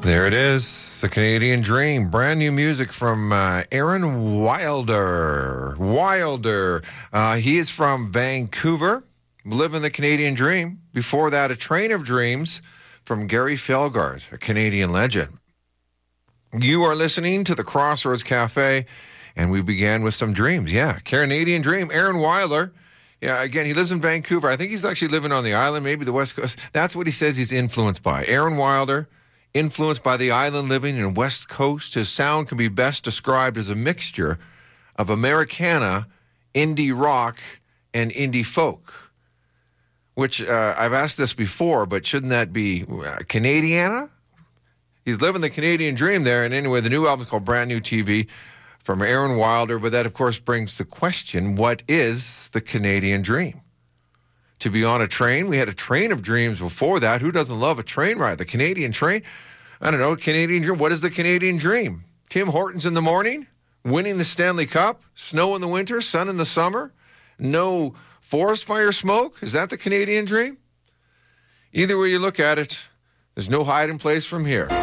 There it is, the Canadian Dream. Brand new music from Aaron Wilder. He is from Vancouver, living the Canadian Dream. Before that, A Train of Dreams from Gary Felgard, a Canadian legend. You are listening to the Crossroads Cafe, and we began with some dreams. Yeah, Canadian Dream, Aaron Wilder. Yeah, again, he lives in Vancouver. I think he's actually living on the island, maybe the West Coast. That's what he says he's influenced by. Aaron Wilder, influenced by the island living in West Coast. His sound can be best described as a mixture of Americana, indie rock, and indie folk. Which, I've asked this before, but shouldn't that be Canadiana? He's living the Canadian dream there. And anyway, the new album is called Brand New TV from Aaron Wilder. But that, of course, brings the question, what is the Canadian dream? To be on a train. We had a train of dreams before that. Who doesn't love a train ride? The Canadian train? I don't know, Canadian dream. What is the Canadian dream? Tim Hortons in the morning, winning the Stanley Cup, snow in the winter, sun in the summer, no forest fire smoke. Is that the Canadian dream? Either way you look at it, there's no hiding place from here.